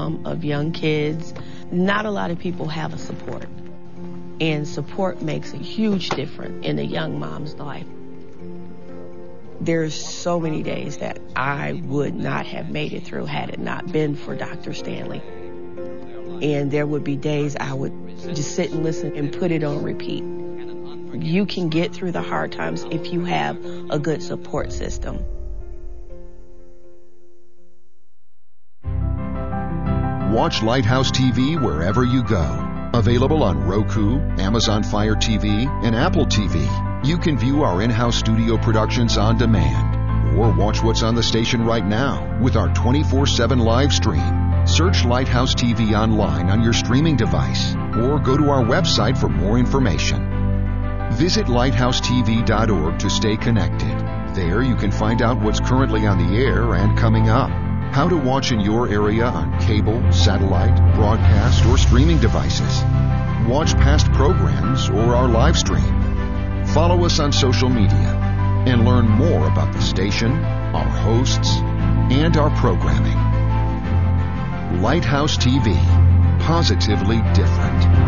mom of young kids. Not a lot of people have a support, and support makes a huge difference in a young mom's life. There's so many days that I would not have made it through had it not been for Dr. Stanley. And there would be days I would just sit and listen and put it on repeat. You can get through the hard times if you have a good support system. Watch Lighthouse TV wherever you go. Available on Roku, Amazon Fire TV, and Apple TV. You can view our in-house studio productions on demand, or watch what's on the station right now with our 24/7 live stream. Search Lighthouse TV online on your streaming device, or go to our website for more information. Visit lighthousetv.org to stay connected. There you can find out what's currently on the air and coming up, how to watch in your area on cable, satellite, broadcast, or streaming devices. Watch past programs or our live stream. Follow us on social media and learn more about the station, our hosts, and our programming. Lighthouse TV, positively different.